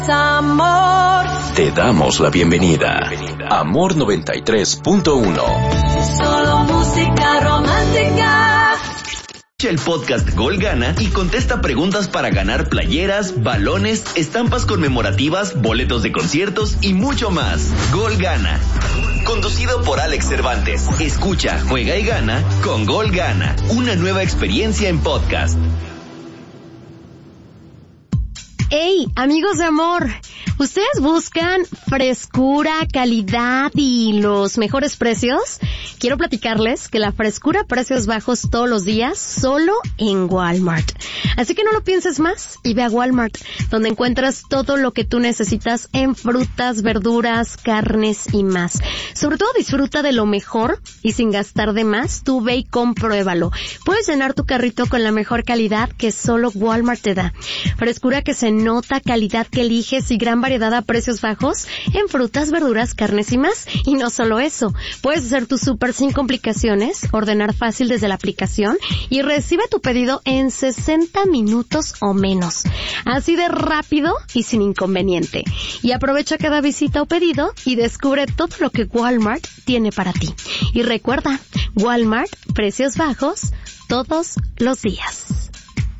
Amor. Te damos la bienvenida. Amor 93.1. Solo música romántica. El podcast Gol Gana y contesta preguntas para ganar playeras, balones, estampas conmemorativas, boletos de conciertos y mucho más. Gol Gana. Conducido por Alex Cervantes. Escucha, juega y gana con Gol Gana. Una nueva experiencia en podcast. ¡Hey, amigos de amor! ¿Ustedes buscan frescura, calidad y los mejores precios? Quiero platicarles que la frescura, precios bajos todos los días, solo en Walmart. Así que no lo pienses más y ve a Walmart, donde encuentras todo lo que tú necesitas en frutas, verduras, carnes y más. Sobre todo disfruta de lo mejor y sin gastar de más, tú ve y compruébalo. Puedes llenar tu carrito con la mejor calidad que solo Walmart te da. Frescura que se nota, calidad que eliges y gran variedad a precios bajos en frutas, verduras, carnes y más. Y no solo eso, puedes hacer tu súper sin complicaciones, ordenar fácil desde la aplicación y recibe tu pedido en 60 minutos o menos. Así de rápido y sin inconveniente. Y aprovecha cada visita o pedido y descubre todo lo que Walmart tiene para ti. Y recuerda, Walmart, precios bajos todos los días.